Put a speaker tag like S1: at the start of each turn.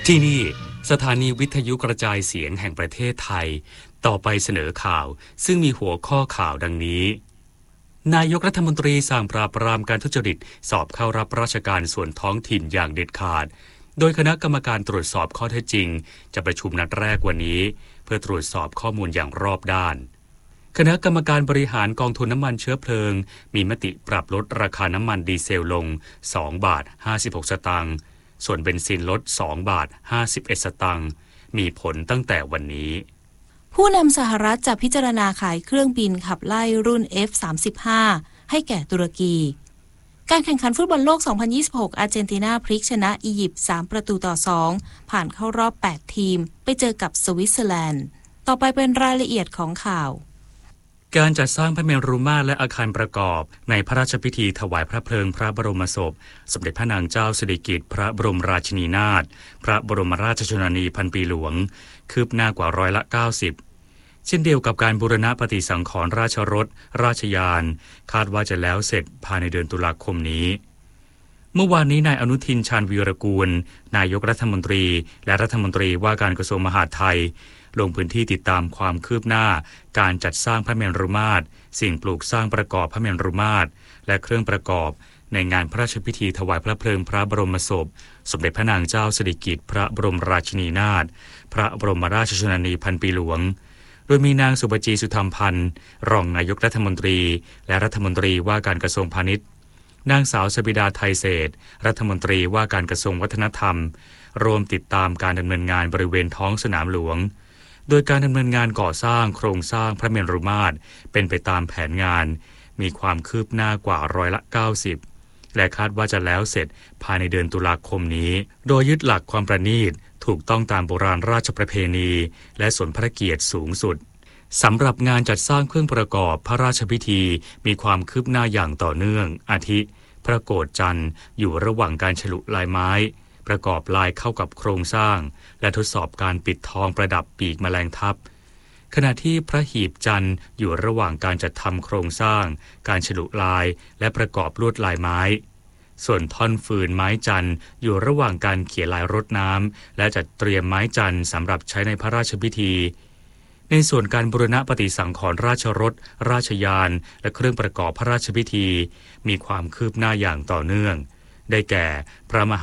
S1: ที่นี่สถานีวิทยุกระจายเสียงแห่งประเทศไทยต่อไปเสนอข่าวซึ่งมีหัวข้อข่าวดังนี้นายกรัฐมนตรีสั่งปราบปรามการทุจริตสอบเข้ารับราชการส่วนท้องถิ่นอย่างเด็ดขาดโดยคณะกรรมการตรวจสอบข้อเท็จจริงจะประชุมนัดแรกวันนี้เพื่อตรวจสอบข้อมูลอย่างรอบด้านคณะกรรมการบริหารกองทุนน้ำมันเชื้อเพลิงมีมติปรับลดราคาน้ำมันดีเซลลง2 บาท 56 สตางค์ส่วนเบนซินลด2 บาท 51 สตางค์มีผลตั้งแต่วันนี้
S2: ผู้นำสหรัฐจะพิจารณาขายเครื่องบินขับไล่รุ่น F-35 ให้แก่ตุรกีการแข่งขันฟุตบอลโลก 2026 อาร์เจนตินาพลิกชนะอียิปต์ 3-2 ผ่านเข้ารอบ 8 ทีมไปเจอกับสวิตเซอร์แลนด์ต่อไปเป็นรายละเอียดของข่าว
S1: การจัดสร้างพระเมรุมาตรและอาคารประกอบในพระราชพิธีถวายพระเพลิงพระบรมศพสมเด็จพระนางเจ้าสิริกิติ์พระบรมราชินีนาถพระบรมราชชนนีพันปีหลวงคืบหน้ากว่า90%เช่นเดียวกับการบูรณะปฏิสังขรณ์ราชรถราชยานคาดว่าจะแล้วเสร็จภายในเดือนตุลาคมนี้เมื่อวานนี้นายอนุทินชาญวีรกูลนายกรัฐมนตรีและรัฐมนตรีว่าการกระทรวงมหาดไทยลงพื้นที่ติดตามความคืบหน้าการจัดสร้างพระเมรุมาตรสิ่งปลูกสร้างประกอบพระเมรุมาตรและเครื่องประกอบในงานพระราชพิธีถวายพระเพลิงพระบรมศพสมเด็จพระนางเจ้าสิริกิติ์พระบรมราชินีนาถพระบรมราชชนนีพันปีหลวงโดยมีนางสุปจีสุธรรมพันธ์รองนายกรัฐมนตรีและรัฐมนตรีว่าการกระทรวงพาณิชย์นางสาวสบิดาไทยเศรษฐ์รัฐมนตรีว่าการกระทรวงวัฒนธรรมรวมติดตามการดำเนินงานบริเวณท้องสนามหลวงโดยการดำเนินงานก่อสร้างโครงสร้างพระเมรุมาตรเป็นไปตามแผนงานมีความคืบหน้ากว่า90%และคาดว่าจะแล้วเสร็จภายในเดือนตุลาคมนี้โดยยึดหลักความประณีตถูกต้องตามโบราณราชประเพณีและสมพระเกียรติสูงสุดสำหรับงานจัดสร้างเครื่องประกอบพระราชพิธีมีความคืบหน้าอย่างต่อเนื่องอาทิพระโกฐจันทร์อยู่ระหว่างการฉลุลายไม้ประกอบลายเข้ากับโครงสร้างและทดสอบการปิดทองประดับปีกแมลงทับขณะที่พระหีบจันทร์อยู่ระหว่างการจัดทำโครงสร้างการฉลุลายและประกอบลวดลายไม้ส่วนท่อนฟืนไม้จันทร์อยู่ระหว่างการเขียนลายรดน้ำและจัดเตรียมไม้จันทร์สำหรับใช้ในพระราชพิธีในส่วนการบูรณะปฏิสังขรณ์ราชรถราชยานและเครื่องประกอบพระราชพิธีมีความคืบหน้าอย่างต่อเนื่องได้แก่พระมหา